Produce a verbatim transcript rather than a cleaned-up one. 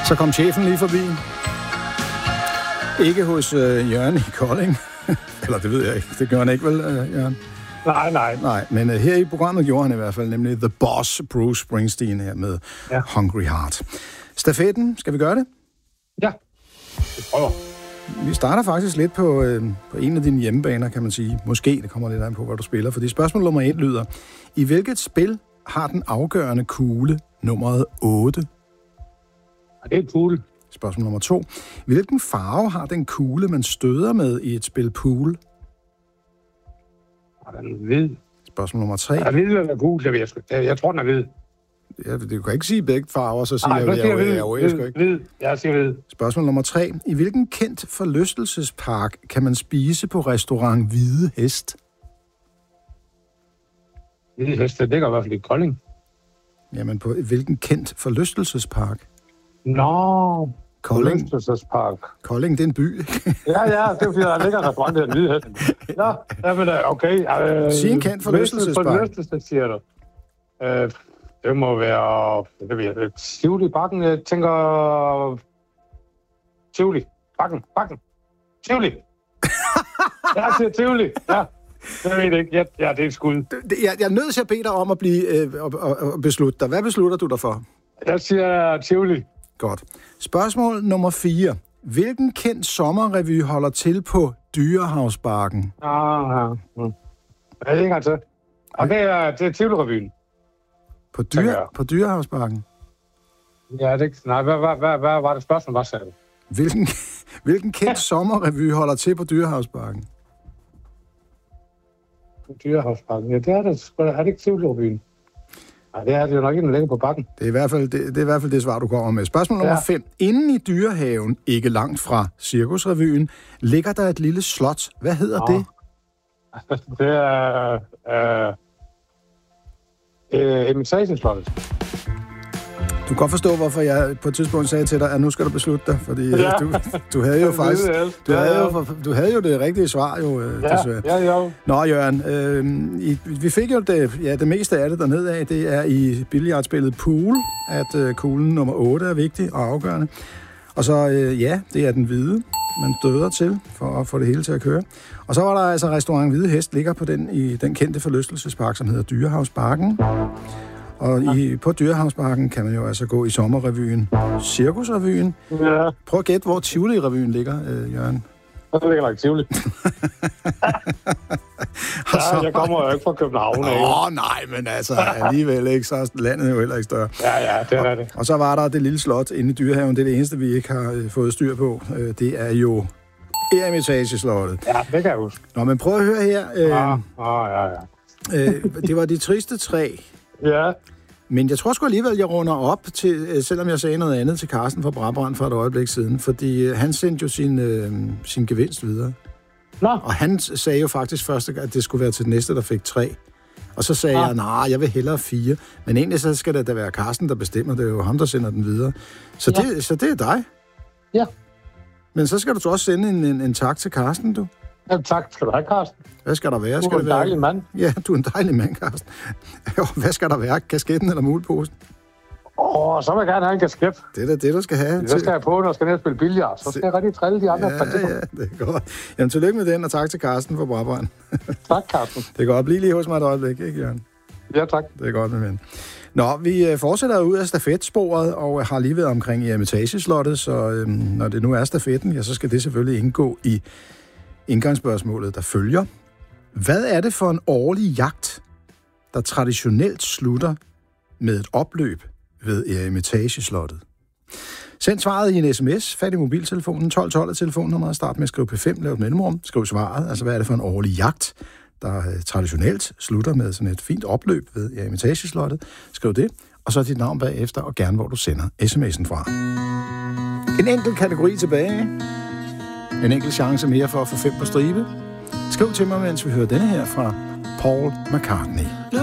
Så kom chefen lige forbi. Ikke hos øh, Jørgen i Kolding. Eller det ved jeg ikke. Det gør han ikke, vel, øh, Jørgen? Nej, nej. Nej, men øh, her i programmet gjorde han i hvert fald, nemlig The Boss, Bruce Springsteen her med ja. Hungry Heart. Stafetten, skal vi gøre det? Ja, vi prøver. Vi starter faktisk lidt på, øh, på en af dine hjemmebaner, kan man sige. Måske, det kommer lidt an på, hvad du spiller. Fordi spørgsmål nummer et lyder: i hvilket spil har den afgørende kugle nummeret otte? Det er pool. Spørgsmål nummer to: hvilken farve har den kugle, man støder med i et spil pool? Den er hvid. Spørgsmål nummer tre: er hvid eller gul? Jeg, jeg, jeg tror, den er hvid. Ja, du kan ikke sige begge farver, så siger Ej, jeg, siger jeg, hvid. jeg, jeg, jeg, jeg ikke. Hvid. Jeg siger hvid. Spørgsmål nummer tre: i hvilken kendt forlystelsespark kan man spise på restaurant Hvide Hest? Hvide Hest, det ligger i hvert fald i Kolding. Jamen, på hvilken kendt forlystelsespark? Nå, Kolding. Forlystelsespark. Kolding, det er en by. ja, ja, det er fordi, der ligger en restaurant, der hedder Hvide Hest. Ja, jamen, okay. Øh, Sig en kendt forlystelsespark. Forlystelsespark, siger du. Øh, det må være... Det ved jeg, Tivoli Bakken, jeg tænker... Tivoli. Bakken, Bakken. Tivoli. Jeg siger Tivoli, ja. Jeg ved det ikke. Ja, ja, det er et skud. Jeg, jeg er nødt til at bede dig om at, blive, øh, at, at, at beslutte dig. Hvad beslutter du dig for? Jeg siger Tivoli. Godt. Spørgsmål nummer fire: hvilken kendt sommerrevy holder til på Dyrehavsbakken? Ah, ja. Mm. Jeg ved ikke altså. Og det er, det er Tivoli-revyen. På, dyre, på Dyrehavsbakken? Ja, det er ikke... Nej, hvad, hvad, hvad, hvad var det spørgsmål? Hvad sagde du? Hvilken, hvilken kendt sommerrevy holder til på Dyrehavsbakken? På Dyrehavsbakken? Ja, det er det. Er det ikke Tivoli-revyen? Nej, det er det jo nok ikke, den ligger på bakken. Det er i hvert fald det, det, er i hvert fald det svar, du kommer med. Spørgsmål nummer ja. fem. Inden i Dyrehaven, ikke langt fra Cirkusrevyen, ligger der et lille slot. Hvad hedder oh. det? Det er... Øh, øh, Imitationslottet. Du kan godt forstå, hvorfor jeg på et tidspunkt sagde til dig, at nu skal du beslutte dig, fordi ja. du, du havde jo faktisk... Du havde jo, du havde jo det rigtige svar, jo, ja, desværre. Ja, ja. Nå, Jørgen, øh, I, vi fik jo det, ja, det meste af det dernede af. Det er i billiardspillet pool, at øh, kuglen nummer otte er vigtig og afgørende. Og så, øh, ja, det er den hvide, man døder til, for at få det hele til at køre. Og så var der altså restaurant Hvide Hest, ligger på den, i den kendte forlystelsespark, som hedder Dyrehavsbakken. Og i, på Dyrehavsbakken kan man jo altså gå i sommerrevyen, Cirkusrevyen. Ja. Prøv at gætte, hvor Tivoli-revyen ligger, øh, Jørgen. Det ligger nok Tivoli. ja, så, jeg kommer jo ikke fra København. Åh, oh, nej, men altså alligevel ikke, så er landet jo heller ikke større. Ja, ja, det er det. Og, og så var der det lille slot inde i Dyrehaven. Det er det eneste, vi ikke har øh, fået styr på. Øh, det er jo Eremitageslottet. Ja, det kan jeg huske. Nå, men prøv at høre her. Øh, ah, ah, ja, ja. øh, det var de triste tre. Ja. Men jeg tror sgu alligevel, jeg runder op til, selvom jeg sagde noget andet til Carsten fra Brabrand for et øjeblik siden, fordi han sendte jo sin, øh, sin gevinst videre. Nå. Og han sagde jo faktisk først, at det skulle være til den næste, der fik tre. Og så sagde ah. jeg, nej, jeg vil hellere fire. Men egentlig så skal det da være Carsten, der bestemmer. Det er jo ham, der sender den videre. Så, ja. det, så det er dig. Ja. Men så skal du også sende en, en, en tak til Carsten, du. Ja, tak skal du have, Carsten. Hvad skal der være? Du er skal en være... dejlig mand. Ja, du er en dejlig mand, Carsten. Hvad skal der være? Kasketten eller muleposen? Åh, oh, så vil jeg gerne have en kasket. Det er da det, du skal have. Det skal jeg på, når jeg skal ned og spille billard. Så skal jeg rigtig trille de andre. Ja, ja, det er godt. Jamen, tillykke med den, og tak til Carsten for Brabrand. Tak, Carsten. Det er godt. Bliv lige hos mig et øjeblik, ikke, Jørgen? Ja, tak. Det er godt med ven. Nå, vi fortsætter ud af stafetsporet, og har lige været omkring i Eremitageslottet, så øhm, når det nu er stafetten, ja, så skal det selvfølgelig indgå i indgangsspørgsmålet, der følger. Hvad er det for en årlig jagt, der traditionelt slutter med et opløb ved Eremitageslottet? Send svaret i en sms, fat i mobiltelefonen, tolv tolv er telefonnummeret, start med at skrive P fem, lav et mellemrum, skriv svaret, altså hvad er det for en årlig jagt, der traditionelt slutter med sådan et fint opløb ved Eremitageslottet. Skriv det, og så dit navn bagefter, og gerne hvor du sender sms'en fra. En enkelt kategori tilbage. En enkelt chance mere for at få fem på stribe. Skriv til mig, mens vi hører denne her fra Paul McCartney.